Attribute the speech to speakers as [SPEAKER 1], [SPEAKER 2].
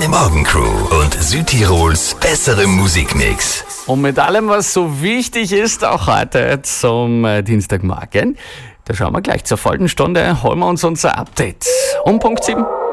[SPEAKER 1] Deine Morgencrew und Südtirols bessere Musikmix.
[SPEAKER 2] Und mit allem, was so wichtig ist, auch heute zum Dienstagmorgen, da schauen wir gleich zur vollen Stunde, holen wir uns unser Update. Um Punkt 7.